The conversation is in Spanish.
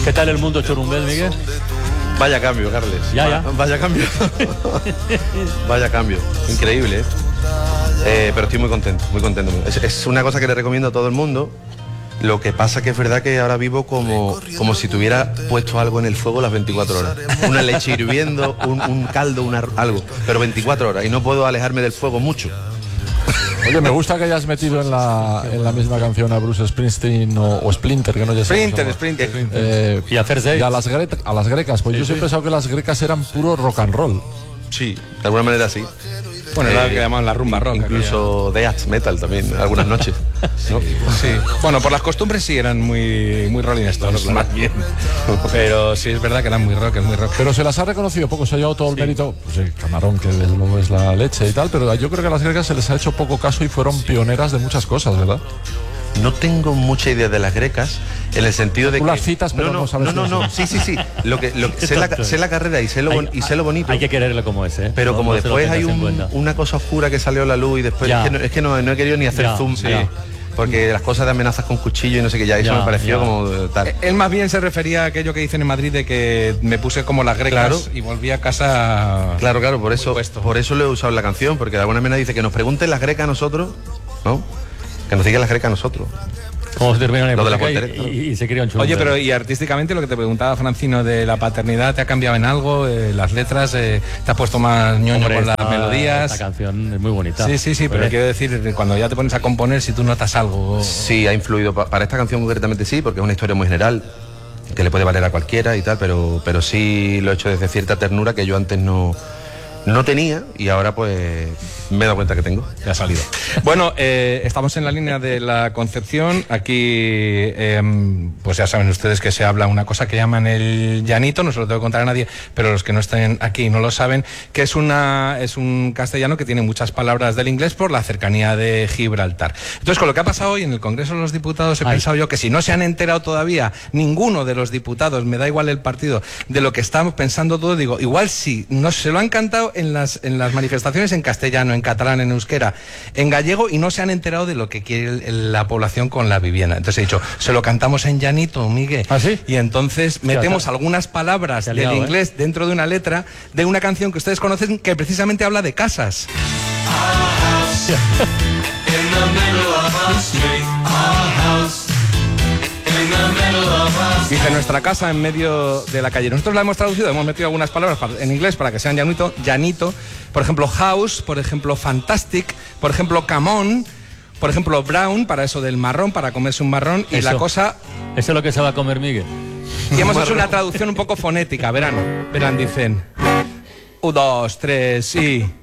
¿Qué tal el mundo chorumbel, Miguel? Vaya cambio, Carles. Ya. Vaya cambio. Vaya cambio. Increíble, ¿eh? Pero estoy muy contento, muy contento. Es una cosa que le recomiendo a todo el mundo. Lo que pasa que es verdad que ahora vivo como si tuviera puesto algo en el fuego las 24 horas. Una leche hirviendo, un caldo, algo. Pero 24 horas. Y no puedo alejarme del fuego mucho. Oye, me gusta que hayas metido en la misma canción a Bruce Springsteen o Splinter, que no ya sé. Splinter. Y a Thursday. Y a las grecas, pues yo siempre he pensado que las grecas eran puro rock and roll. Sí, de alguna manera sí. Bueno, era lo que llamaban la rumba rock. Incluso death metal también, algunas noches, ¿no? Sí. Bueno, por las costumbres sí eran muy Rolling Stones, claro. Más bien. Pero sí es verdad que eran muy rock, es muy rock. Pero se las ha reconocido poco, se ha llevado todo el mérito. Pues el Camarón, que desde luego es la leche y tal, pero yo creo que a las grecas se les ha hecho poco caso y fueron pioneras de muchas cosas, ¿verdad? No tengo mucha idea de las grecas, en el sentido de Tú que... las citas, pero no sabes. No. Sí. Sé la carrera y sé lo bonito. Hay que quererlo como es, ¿eh? Pero como después hay una cosa oscura que salió a la luz y después... Es que no he querido ni hacer zoom. Sí. Porque las cosas de amenazas con cuchillo y no sé qué, eso me pareció como tal. Él más bien se refería a aquello que dicen en Madrid de que me puse como las grecas y volví a casa... Claro, por eso lo he usado en la canción, porque de alguna manera dice que nos pregunten las grecas a nosotros, ¿no? Que nos digan las grecas a nosotros. ¿Cómo se terminó en lo de la y se cría un chulo? Oye, pero y artísticamente lo que te preguntaba Francino de la paternidad, ¿te ha cambiado en algo? Las letras, ¿te has puesto más ñoño con las melodías? Esta canción es muy bonita. Sí, pero quiero decir, cuando ya te pones a componer, si tú notas algo... Sí, ha influido. Para esta canción concretamente sí, porque es una historia muy general, que le puede valer a cualquiera y tal, pero sí lo he hecho desde cierta ternura que yo antes no tenía y ahora pues me he dado cuenta que tengo. Ya ha salido. Bueno, estamos en la línea de la Concepción. Aquí, pues ya saben ustedes que se habla una cosa que llaman el llanito, no se lo tengo que contar a nadie, pero los que no estén aquí no lo saben, que es un castellano que tiene muchas palabras del inglés por la cercanía de Gibraltar. Entonces, con lo que ha pasado hoy en el Congreso de los Diputados, he pensado yo que si no se han enterado todavía ninguno de los diputados, me da igual el partido, de lo que estamos pensando todo, digo, igual si no se lo han cantado en las manifestaciones en castellano, en catalán, en euskera, en gallego, y no se han enterado de lo que quiere la población con la vivienda. Entonces he dicho, se lo cantamos en llanito, Miguel. ¿Ah, sí? Y entonces metemos algunas palabras del inglés dentro de una letra de una canción que ustedes conocen que precisamente habla de casas. Dice nuestra casa en medio de la calle. Nosotros la hemos traducido, hemos metido algunas palabras en inglés para que sean llanito. Por ejemplo, house, por ejemplo, fantastic, por ejemplo, come on, por ejemplo, brown, para eso del marrón, para comerse un marrón. Y la cosa... Eso es lo que se va a comer, Miguel. Y hemos hecho una traducción un poco fonética, verán, dicen 1, 2, 3 y...